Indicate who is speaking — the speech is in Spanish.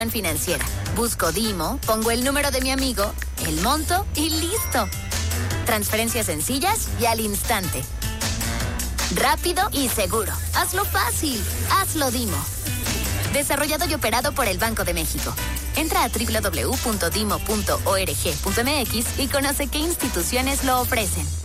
Speaker 1: financiera. Busco Dimo, pongo el número de mi amigo, el monto y listo. Transferencias sencillas y al instante. Rápido y seguro. Hazlo fácil. Hazlo Dimo. Desarrollado y operado por el Banco de México. Entra a www.dimo.org.mx y conoce qué instituciones lo ofrecen.